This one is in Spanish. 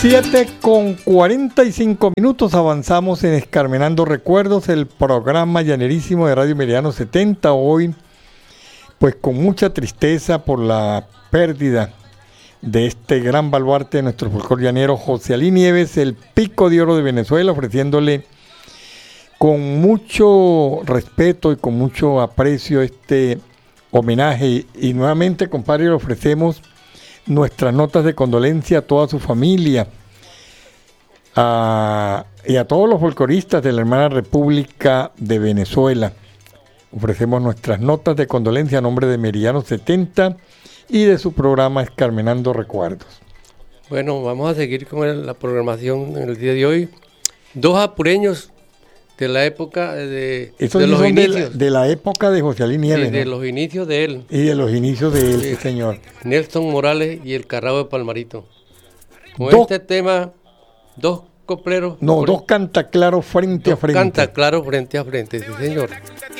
7:45 avanzamos en Escarmenando Recuerdos, el programa llanerísimo de Radio Meridiano 70. Hoy, pues con mucha tristeza por la pérdida de este gran baluarte de nuestro folclore llanero, José Alí Nieves, el Pico de Oro de Venezuela, ofreciéndole con mucho respeto y con mucho aprecio este homenaje. Y nuevamente, compadre, le ofrecemos nuestras notas de condolencia a toda su familia y a todos los folcloristas de la hermana República de Venezuela. Ofrecemos nuestras notas de condolencia a nombre de Meridiano 70 y de su programa Escarmenando Recuerdos. Bueno, vamos a seguir con la programación en el día de hoy. Dos apureños de la época de los inicios. De la época de José Alí Nieves, sí, de ¿no? los inicios de él. Y de los inicios de él, sí, señor. Nelson Morales y el Carrao de Palmarito. Con este tema, dos copleros. No, dos cantaclaros frente a frente. Cantaclaros frente a frente, sí, señor.